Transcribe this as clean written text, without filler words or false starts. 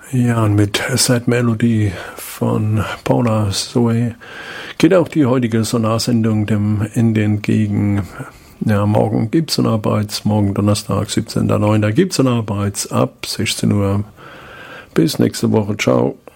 Ja, und mit Sad Melody von Paula Zoe geht auch die heutige Sonarsendung dem Ende entgegen. Ja, morgen gibt's Sonarbeits, morgen Donnerstag, 17.09. gibt's Sonarbeits ab 16 Uhr. Bis nächste Woche. Ciao.